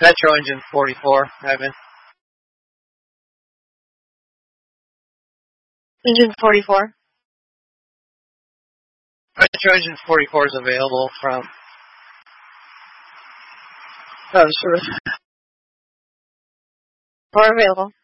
Metro Engine 44, Evan. Engine 44. Metro Engine 44 is available from... Oh, sure. Or available.